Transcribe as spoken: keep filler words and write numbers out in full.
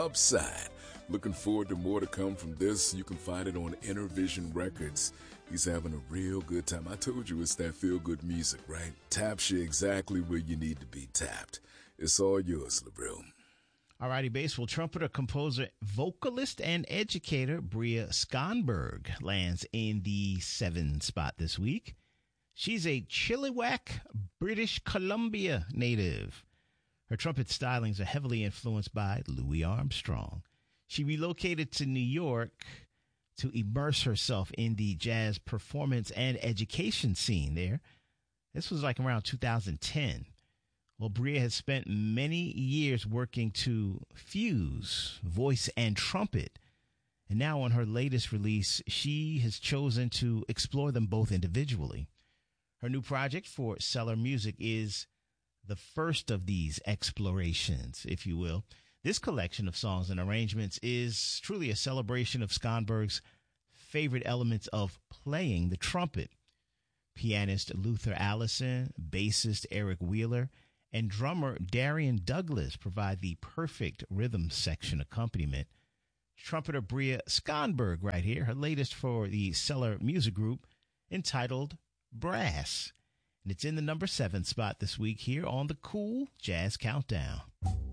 Upside. Looking forward to more to come from this. You can find it on Intervision Records. He's having a real good time. I told you it's that feel-good music, right? Taps you exactly where you need to be tapped. It's all yours, LaBrew. All righty, baseball trumpeter, composer, vocalist, and educator Bria Skonberg lands in the seven spot this week. She's a Chilliwack, British Columbia native. Her trumpet stylings are heavily influenced by Louis Armstrong. She relocated to New York to immerse herself in the jazz performance and education scene there. This was like around two thousand ten. Well, Bria has spent many years working to fuse voice and trumpet. And now on her latest release, she has chosen to explore them both individually. Her new project for Cellar Music is the first of these explorations, if you will. This collection of songs and arrangements is truly a celebration of Skonberg's favorite elements of playing the trumpet. Pianist Luther Allison, bassist Eric Wheeler, and drummer Darian Douglas provide the perfect rhythm section accompaniment. Trumpeter Bria Skonberg right here, her latest for the Cellar Music Group, entitled Brass. And it's in the number seven spot this week here on the Cool Jazz Countdown.